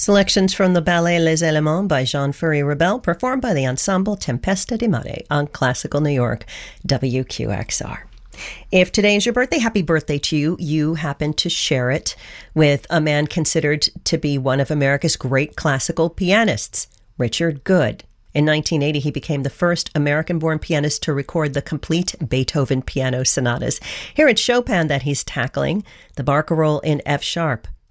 Selections from the ballet Les Éléments by Jean-Ferry Rebel, performed by the ensemble Tempesta di Mare on Classical New York, WQXR. If today is your birthday, happy birthday to you. You happen to share it with a man considered to be one of America's great classical pianists, Richard Good. In 1980, he became the first American-born pianist to record the complete Beethoven piano sonatas. Here it's Chopin that he's tackling, the Barcarolle in F-sharp,